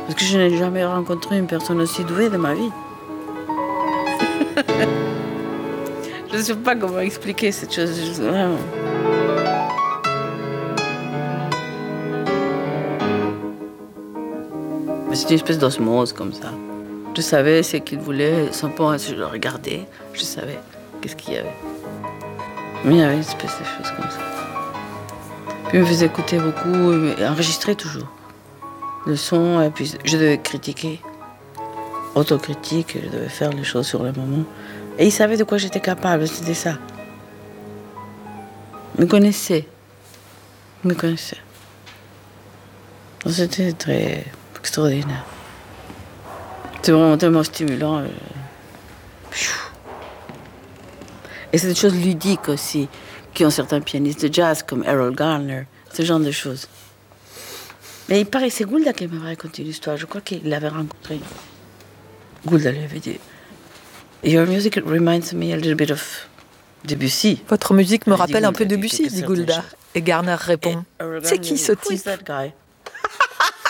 Parce que je n'ai jamais rencontré une personne aussi douée de ma vie. Je ne sais pas comment expliquer cette chose. Vraiment. C'était une espèce d'osmose comme ça. Je savais ce qu'il voulait, sans point, je le regardais, je savais qu'est-ce qu'il y avait. Mais il y avait une espèce de choses comme ça. Puis il me faisait écouter beaucoup, et enregistrer toujours le son, et puis je devais critiquer, autocritique, je devais faire les choses sur le moment. Et il savait de quoi j'étais capable, c'était ça. Il me connaissait. Il me connaissait. C'était très extraordinaire. C'est vraiment tellement stimulant. Et c'est des choses ludiques aussi, qui ont certains pianistes de jazz comme Errol Garner, ce genre de choses. Mais il paraît que c'est Goulda qui m'avait raconté l'histoire. Je crois qu'il l'avait rencontré. Goulda lui avait dit Your music reminds me a little bit of Debussy. Votre musique me rappelle un peu Debussy, dit Goulda. Et Garner répond C'est qui ce type ?